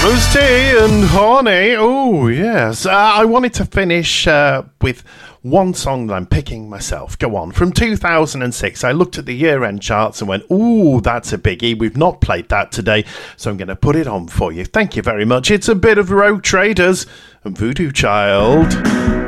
Tea and Honey. Oh, yes. I wanted to finish with one song that I'm picking myself. Go on. From 2006, I looked at the year-end charts and went, ooh, that's a biggie. We've not played that today, so I'm going to put it on for you. Thank you very much. It's a bit of Rogue Traders and Voodoo Child.